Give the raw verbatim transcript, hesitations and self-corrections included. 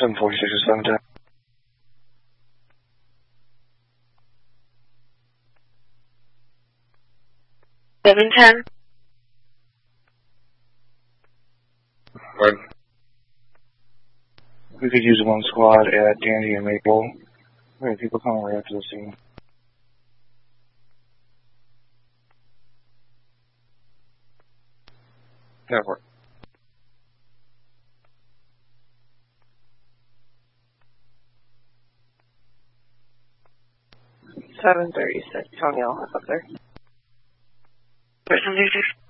seven forty-six or seven ten. seven ten. Right. We could use one squad at Dandy and Maple. We have people coming right after the scene. That worked. seven thirty-six, Tony, I'll have up there. seven thirty-six.